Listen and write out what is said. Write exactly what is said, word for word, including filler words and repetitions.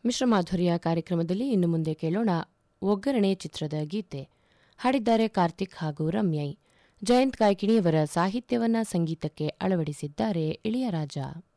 ಮಿಶ್ರ ಮಾಧುರ್ಯ ಕಾರ್ಯಕ್ರಮದಲ್ಲಿ ಇನ್ನು ಮುಂದೆ ಕೇಳೋಣ ಒಗ್ಗರಣೆ ಚಿತ್ರದ ಗೀತೆ. ಹಾಡಿದ್ದಾರೆ ಕಾರ್ತಿಕ್ ಹಾಗೂ ರಮ್ಯೈ. ಜಯಂತ್ ಕಾಯ್ಕಿಣಿಯವರ ಸಾಹಿತ್ಯವನ್ನ ಸಂಗೀತಕ್ಕೆ ಅಳವಡಿಸಿದ್ದಾರೆ ಇಳಿಯರಾಜ.